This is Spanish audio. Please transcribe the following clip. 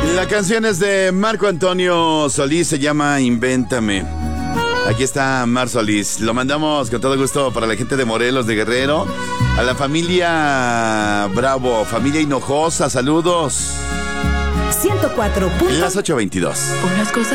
La canción es de Marco Antonio Solís, se llama Invéntame. Aquí está Mar Solís. Lo mandamos con todo gusto para la gente de Morelos, de Guerrero. A la familia Bravo, familia Hinojosa, saludos. 104. Las 8:22. Unas cosas